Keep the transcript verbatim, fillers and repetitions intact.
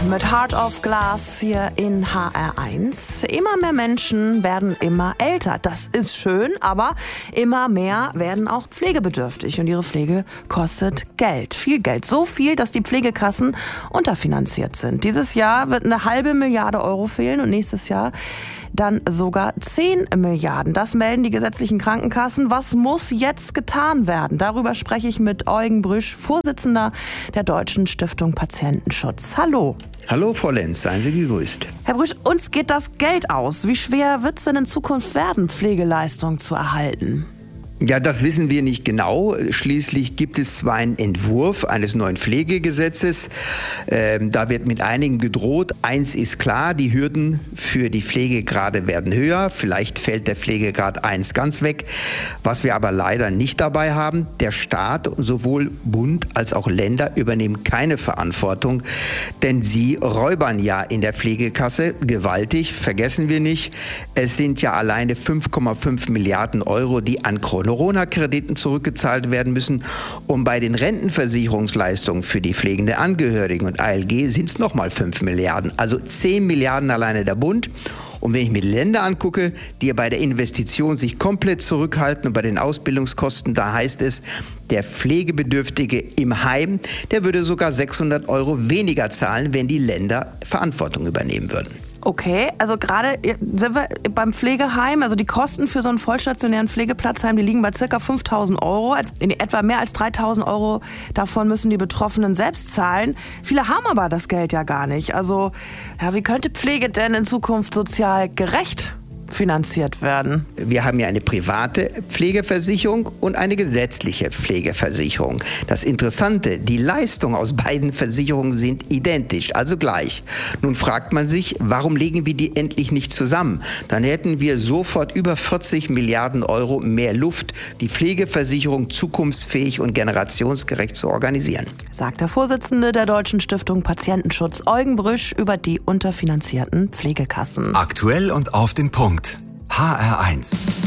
mit Heart of Glass hier in H R eins. Immer mehr Menschen werden immer älter. Das ist schön, aber immer mehr werden auch pflegebedürftig. Und ihre Pflege kostet Geld. Viel Geld. So viel, dass die Pflegekassen unterfinanziert sind. Dieses Jahr wird eine halbe Milliarde Euro fehlen und nächstes Jahr dann sogar zehn Milliarden. Das melden die gesetzlichen Krankenkassen. Was muss jetzt getan werden? Darüber spreche ich mit Eugen Brüsch, Vorsitzender der Deutschen Stiftung Patientenschutz. Hallo. Hallo Frau Lenz, seien Sie gegrüßt. Herr Brüsch, uns geht das Geld aus. Wie schwer wird es denn in Zukunft werden, Pflegeleistungen zu erhalten? Ja, das wissen wir nicht genau. Schließlich gibt es zwar einen Entwurf eines neuen Pflegegesetzes. Ähm, da wird mit einigen gedroht. Eins ist klar, die Hürden für die Pflegegrade werden höher. Vielleicht fällt der Pflegegrad eins ganz weg. Was wir aber leider nicht dabei haben, der Staat, sowohl Bund als auch Länder, übernehmen keine Verantwortung, denn sie räubern ja in der Pflegekasse gewaltig. Vergessen wir nicht, es sind ja alleine fünf Komma fünf Milliarden Euro, die an Corona-Krediten zurückgezahlt werden müssen. Und bei den Rentenversicherungsleistungen für die pflegende Angehörigen und A L G sind es nochmal fünf Milliarden. Also zehn Milliarden alleine der Bund. Und wenn ich mir die Länder angucke, die bei der Investition sich komplett zurückhalten und bei den Ausbildungskosten, da heißt es, der Pflegebedürftige im Heim, der würde sogar sechshundert Euro weniger zahlen, wenn die Länder Verantwortung übernehmen würden. Okay, also gerade sind wir beim Pflegeheim, also die Kosten für so einen vollstationären Pflegeplatzheim, die liegen bei ca. fünftausend Euro. In etwa mehr als dreitausend Euro davon müssen die Betroffenen selbst zahlen. Viele haben aber das Geld ja gar nicht. Also ja, wie könnte Pflege denn in Zukunft sozial gerecht finanziert werden? Wir haben ja eine private Pflegeversicherung und eine gesetzliche Pflegeversicherung. Das Interessante, die Leistungen aus beiden Versicherungen sind identisch, also gleich. Nun fragt man sich, warum legen wir die endlich nicht zusammen? Dann hätten wir sofort über vierzig Milliarden Euro mehr Luft, die Pflegeversicherung zukunftsfähig und generationsgerecht zu organisieren. Sagt der Vorsitzende der Deutschen Stiftung Patientenschutz, Eugen Brüsch, über die unterfinanzierten Pflegekassen. Aktuell und auf den Punkt. H R eins.